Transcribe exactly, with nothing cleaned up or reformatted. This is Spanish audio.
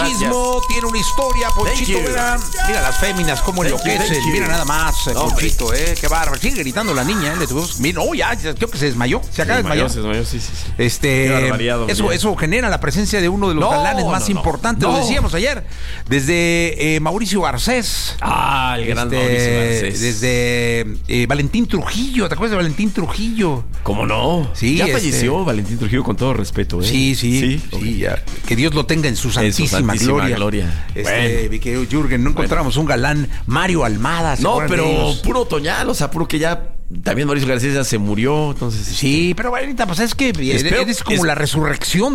Mismo tiene una historia, Ponchito, mira, mira las féminas cómo enloquecen, mira nada más, no, Ponchito, eh, qué bárbaro, sigue gritando la niña, eh, le tuvimos, mira, oh, ya, creo que se desmayó, se acaba de desmayar. Se desmayó, sí, sí, sí. Este, eso, eso genera la presencia de uno de los no, galanes más no, importantes, no. lo decíamos ayer, desde eh, Mauricio Garcés. Ah, el gran este, Mauricio Garcés. Desde eh, Valentín Trujillo, ¿te acuerdas de Valentín Trujillo? ¿Cómo no? Sí, ya este, falleció Valentín Trujillo, con todo respeto, ¿eh? Sí, sí, sí, sí, sí ya. Que Dios lo tenga en su santísima, en su santísima gloria. gloria. Este, bueno. que Jürgen, no encontramos bueno. un galán, Mario Almada. No, pero puro Toñal, o sea, puro que ya también Mauricio Garcés ya se murió, entonces. Sí, este, pero ahorita, pues es que eres como que... la resurrección